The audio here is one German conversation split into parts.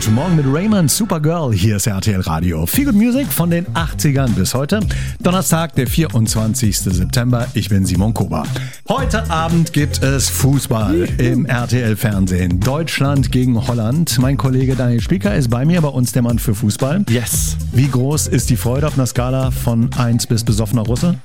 Guten Morgen mit Raymond, Supergirl. Hier ist RTL Radio. Feel Good Music von den 80ern bis heute. Donnerstag, der 24. September. Ich bin Simon Kober. Heute Abend gibt es Fußball im RTL-Fernsehen. Deutschland gegen Holland. Mein Kollege Daniel Spieker ist bei mir, bei uns der Mann für Fußball. Yes. Wie groß ist die Freude auf einer Skala von 1 bis besoffener Russe?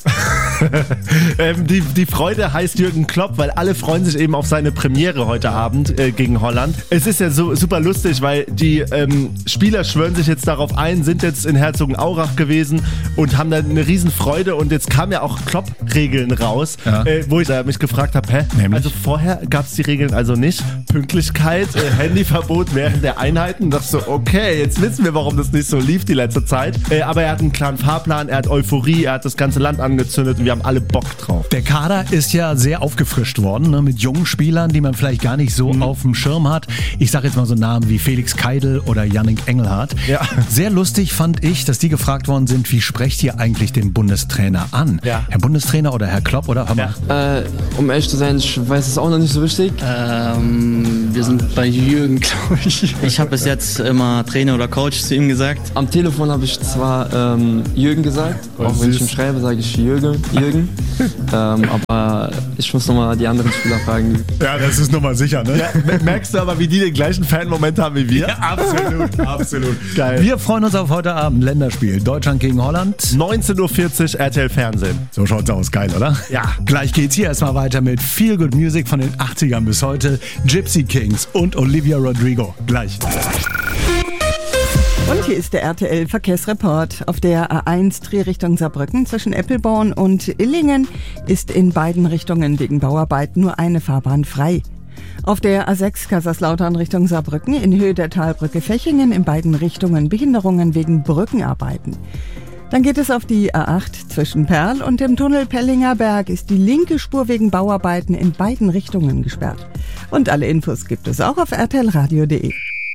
Die Freude heißt Jürgen Klopp, weil alle freuen sich eben auf seine Premiere heute Abend gegen Holland. Es ist ja so super lustig, weil die Spieler schwören sich jetzt darauf ein, sind jetzt in Herzogenaurach gewesen und haben dann eine riesen Freude, und jetzt kamen ja auch Klopp-Regeln raus, wo ich mich gefragt habe, also vorher gab es die Regeln also nicht. Pünktlichkeit, Handyverbot während der Einheiten. Und dachte so, okay, jetzt wissen wir, warum das nicht so lief die letzte Zeit. Aber er hat einen klaren Fahrplan, er hat Euphorie, er hat das ganze Land angezündet und wir haben alle Bock drauf. Der Kader ist ja sehr aufgefrischt worden, ne, mit jungen Spielern, die man vielleicht gar nicht so auf dem Schirm hat. Ich sage jetzt mal so Namen wie Felix Keidel oder Yannick Engelhardt. Ja. Sehr lustig fand ich, dass die gefragt worden sind, wie sprecht ihr eigentlich den Bundestrainer an? Ja. Herr Bundestrainer oder Herr Klopp oder Hammer? Ja. Um ehrlich zu sein, ich weiß es auch noch nicht so richtig. Wir sind bei Jürgen, glaube ich. Ich habe bis jetzt immer Trainer oder Coach zu ihm gesagt. Am Telefon habe ich zwar Jürgen gesagt, auch wenn ich ihm schreibe, sage ich Jürgen. Aber ich muss nochmal die anderen Spieler fragen. Ja, das ist nochmal sicher, ne? Ja, merkst du aber, wie die den gleichen Fan-Moment haben wie wir? Ja, absolut, absolut. Geil. Wir freuen uns auf heute Abend. Länderspiel. Deutschland gegen Holland. 19.40 Uhr RTL Fernsehen. So schaut's aus. Geil, oder? Ja. Gleich geht's hier erstmal weiter mit Feel Good Music von den 80ern bis heute. Gypsy Kings und Olivia Rodrigo. Gleich. Und hier ist der RTL-Verkehrsreport. Auf der A1 Drehrichtung Saarbrücken zwischen Eppelborn und Illingen ist in beiden Richtungen wegen Bauarbeiten nur eine Fahrbahn frei. Auf der A6 Kaiserslautern Richtung Saarbrücken in Höhe der Talbrücke Fechingen in beiden Richtungen Behinderungen wegen Brückenarbeiten. Dann geht es auf die A8 zwischen Perl und dem Tunnel Pellinger Berg ist die linke Spur wegen Bauarbeiten in beiden Richtungen gesperrt. Und alle Infos gibt es auch auf rtlradio.de.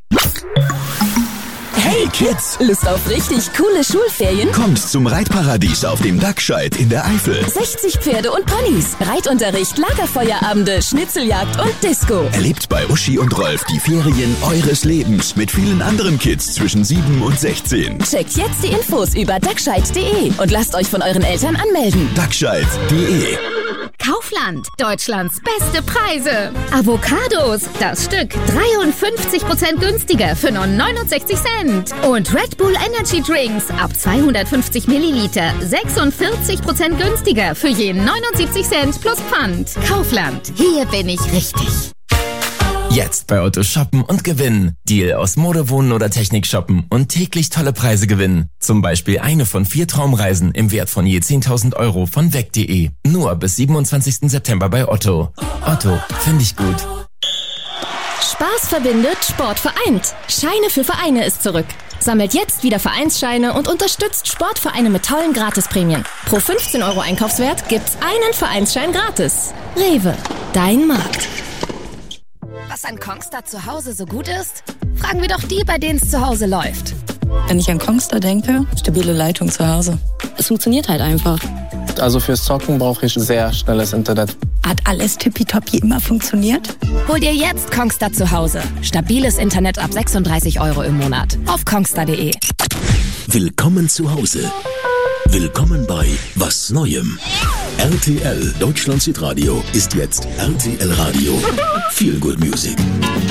Hey Kids, Lust auf richtig coole Schulferien? Kommt zum Reitparadies auf dem Dachscheid in der Eifel. 60 Pferde und Ponys, Reitunterricht, Lagerfeuerabende, Schnitzeljagd und Disco. Erlebt bei Uschi und Rolf die Ferien eures Lebens mit vielen anderen Kids zwischen 7 und 16. Checkt jetzt die Infos über dachscheid.de und lasst euch von euren Eltern anmelden. Dachscheid.de. Kaufland, Deutschlands beste Preise. Avocados, das Stück 53% günstiger für nur 69 Cent. Und Red Bull Energy Drinks ab 250 Milliliter 46% günstiger für je 79 Cent plus Pfand. Kaufland, hier bin ich richtig. Jetzt bei Otto shoppen und gewinnen. Deal aus Mode, Wohnen oder Technik shoppen und täglich tolle Preise gewinnen. Zum Beispiel eine von 4 Traumreisen im Wert von je 10.000 Euro von weg.de. Nur bis 27. September bei Otto. Otto, finde ich gut. Spaß verbindet, Sport vereint. Scheine für Vereine ist zurück. Sammelt jetzt wieder Vereinsscheine und unterstützt Sportvereine mit tollen Gratisprämien. Pro 15 Euro Einkaufswert gibt's einen Vereinsschein gratis. Rewe, dein Markt. Was an Kongstar zu Hause so gut ist? Fragen wir doch die, bei denen es zu Hause läuft. Wenn ich an Kongstar denke, stabile Leitung zu Hause. Es funktioniert halt einfach. Also fürs Zocken brauche ich sehr schnelles Internet. Hat alles tippitoppi immer funktioniert? Hol dir jetzt Kongstar zu Hause. Stabiles Internet ab 36 Euro im Monat. Auf kongstar.de. Willkommen zu Hause. Willkommen bei Was Neuem. RTL Deutschland Hitradio ist jetzt RTL Radio. Feel Good Music.